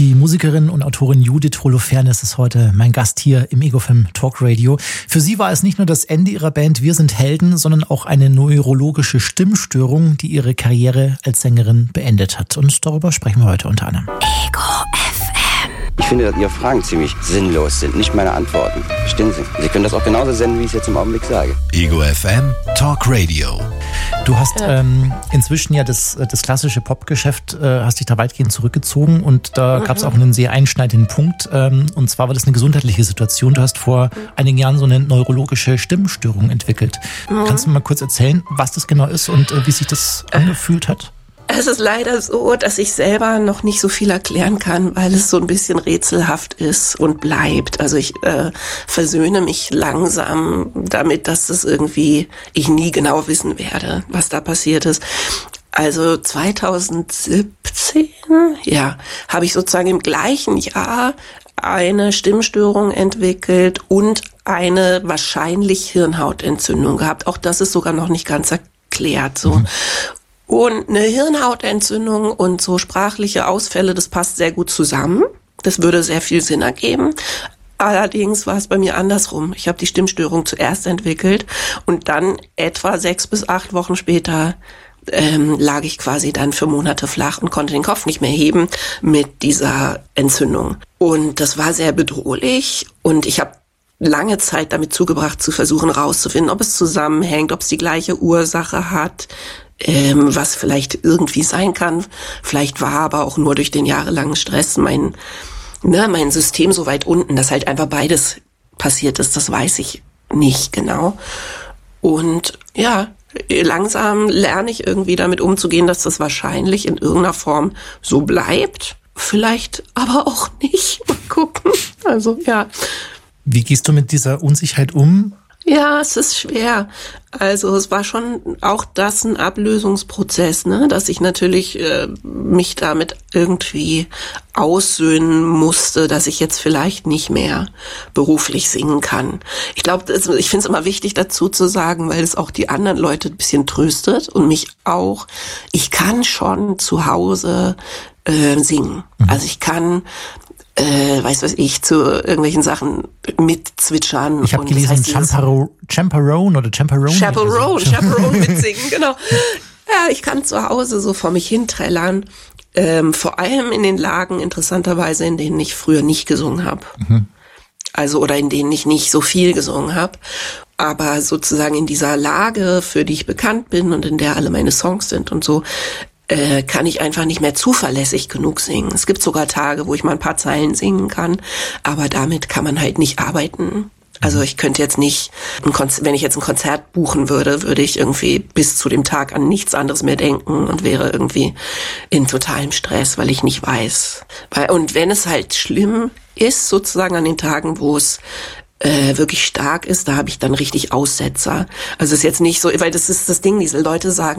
Die Musikerin und Autorin Judith Holofernes ist heute mein Gast hier im Ego FM Talk Radio. Für sie war es nicht nur das Ende ihrer Band Wir sind Helden, sondern auch eine neurologische Stimmstörung, die ihre Karriere als Sängerin beendet hat. Und darüber sprechen wir heute unter anderem. Ego FM. Ich finde, dass Ihre Fragen ziemlich sinnlos sind, nicht meine Antworten. Verstehen Sie? Sie können das auch genauso senden, wie ich es jetzt im Augenblick sage. Ego FM Talk Radio. Du hast inzwischen ja das klassische Popgeschäft, hast dich da weitgehend zurückgezogen und da gab es auch einen sehr einschneidenden Punkt. Und zwar war das eine gesundheitliche Situation. Du hast vor einigen Jahren so eine neurologische Stimmstörung entwickelt. Kannst du mir mal kurz erzählen, was das genau ist und wie sich das angefühlt hat? Es ist leider so, dass ich selber noch nicht so viel erklären kann, weil es so ein bisschen rätselhaft ist und bleibt. Also ich versöhne mich langsam damit, dass es irgendwie ich nie genau wissen werde, was da passiert ist. Also 2017, habe ich sozusagen im gleichen Jahr eine Stimmstörung entwickelt und eine wahrscheinlich Hirnhautentzündung gehabt. Auch das ist sogar noch nicht ganz erklärt, so. Und eine Hirnhautentzündung und so sprachliche Ausfälle, das passt sehr gut zusammen. Das würde sehr viel Sinn ergeben. Allerdings war es bei mir andersrum. Ich habe die Stimmstörung zuerst entwickelt und dann etwa 6 bis 8 Wochen später lag ich quasi dann für Monate flach und konnte den Kopf nicht mehr heben mit dieser Entzündung. Und das war sehr bedrohlich und ich habe lange Zeit damit zugebracht, zu versuchen rauszufinden, ob es zusammenhängt, ob es die gleiche Ursache hat, was vielleicht irgendwie sein kann. Vielleicht war aber auch nur durch den jahrelangen Stress mein System so weit unten, dass halt einfach beides passiert ist. Das weiß ich nicht genau. Und ja, langsam lerne ich irgendwie damit umzugehen, dass das wahrscheinlich in irgendeiner Form so bleibt. Vielleicht aber auch nicht. Mal gucken. Also, ja. Wie gehst du mit dieser Unsicherheit um? Ja, es ist schwer. Also es war schon auch das ein Ablösungsprozess, ne, dass ich natürlich mich damit irgendwie aussöhnen musste, dass ich jetzt vielleicht nicht mehr beruflich singen kann. Ich glaube, ich finde es immer wichtig dazu zu sagen, weil es auch die anderen Leute ein bisschen tröstet und mich auch. Ich kann schon zu Hause singen. Also ich kann zu irgendwelchen Sachen mitzwitschern. Ich habe gelesen, Chaperone mitsingen, genau. Ja, ich kann zu Hause so vor mich hinträllern. Vor allem in den Lagen, interessanterweise, in denen ich früher nicht gesungen habe. Also, oder in denen ich nicht so viel gesungen habe. Aber sozusagen in dieser Lage, für die ich bekannt bin und in der alle meine Songs sind und so, kann ich einfach nicht mehr zuverlässig genug singen. Es gibt sogar Tage, wo ich mal ein paar Zeilen singen kann, aber damit kann man halt nicht arbeiten. Also ich könnte jetzt nicht, wenn ich jetzt ein Konzert buchen würde, würde ich irgendwie bis zu dem Tag an nichts anderes mehr denken und wäre irgendwie in totalem Stress, weil ich nicht weiß. Und wenn es halt schlimm ist, sozusagen an den Tagen, wo es wirklich stark ist, da habe ich dann richtig Aussetzer. Also es ist jetzt nicht so, weil das ist das Ding, diese Leute sagen,